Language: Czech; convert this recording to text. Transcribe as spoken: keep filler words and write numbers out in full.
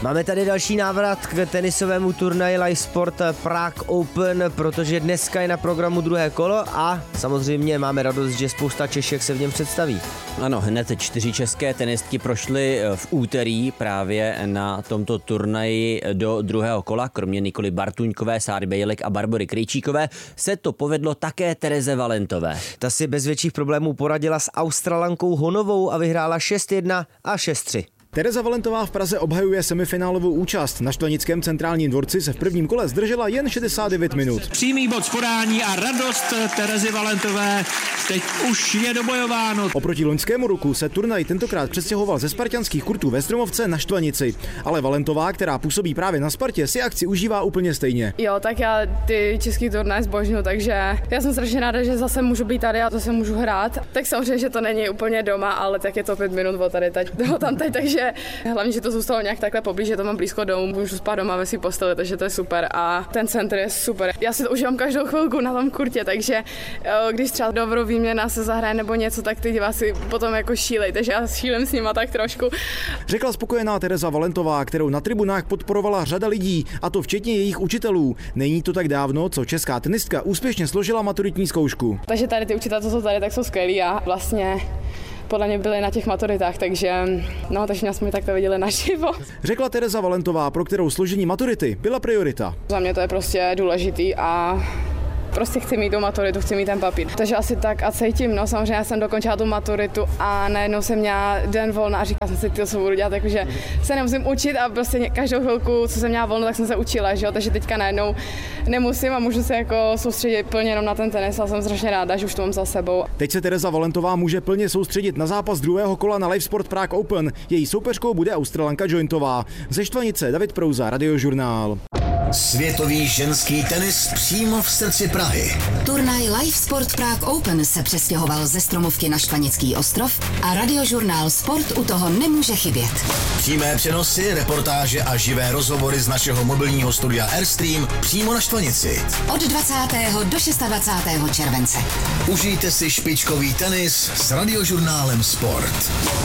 Máme tady další návrat k tenisovému turnaji Live Sport Prague Open, protože dneska je na programu druhé kolo a samozřejmě máme radost, že spousta Češek se v něm představí. Ano, hned čtyři české tenistky prošly v úterý právě na tomto turnaji do druhého kola. Kromě Nikoly Bartuňkové, Sáry Bejlek a Barbory Krejčíkové se to povedlo také Tereze Valentové. Ta si bez větších problémů poradila s Australankou Honovou a vyhrála šest jedna a šest tři. Tereza Valentová v Praze obhajuje semifinálovou účast. Na Štvanickém centrálním dvorci se v prvním kole zdržela jen šedesát devět minut. Přímý bod z podání a radost Terezy Valentové. Teď už je dobojováno. Oproti loňskému roku se turnaj tentokrát přestěhoval ze spartanských kurtů ve Stromovce na Štvanici. Ale Valentová, která působí právě na Spartě, si akci užívá úplně stejně. Jo, tak já ty český turnaj zbožňuji, takže já jsem strašně ráda, že zase můžu být tady a to se můžu hrát. Tak samozřejmě, že to není úplně doma, ale tak je to pět minut od tady teď, tam teď, takže hlavně, že to zůstalo nějak takhle poblíž, že to mám blízko domů, můžu spát doma ve svý posteli, takže to je super a ten centr je super. Já si to užívám každou chvilku na tom kurtě, takže když třeba dobrou výměna se zahraje nebo něco, tak ty diváci potom jako šílej, takže já šílím s nima tak trošku. Řekla spokojená Tereza Valentová, kterou na tribunách podporovala řada lidí, a to včetně jejich učitelů. Není to tak dávno, co česká tenistka úspěšně složila maturitní zkoušku. Takže tady ty učitelé, co jsou tady, tak jsou skvělí a vlastně podle mě byli na těch maturitách, takže no, takže jsme je takto viděli naživo. Řekla Tereza Valentová, pro kterou složení maturity byla priorita. Za mě to je prostě důležitý a prostě chci mít tu maturitu, chci mít ten papír. Takže asi tak a cítím, no samozřejmě já jsem dokončila tu maturitu a najednou jsem měla den volna a říkala jsem si, ty, co budu dělat, takže se nemusím učit a prostě každou chvilku, co jsem měla volno, tak jsem se učila, že jo, takže teďka najednou nemusím a můžu se jako soustředit plně jenom na ten tenis a jsem strašně ráda, že už to mám za sebou. Teď se Tereza Valentová může plně soustředit na zápas druhého kola na Live Sport Prague Open. Její soupeřkou bude Australanka Jointová. Ze Štvanice David Prouza, Radiožurnál. Světový ženský tenis přímo v srdci Prahy. Turnaj Live Sport Prague Open se přestěhoval ze Stromovky na Štvanický ostrov a Radiožurnál Sport u toho nemůže chybět. Přímé přenosy, reportáže a živé rozhovory z našeho mobilního studia Airstream přímo na Štvanici. Od dvacátého do dvacátého šestého července. Užijte si špičkový tenis s Radiožurnálem Sport.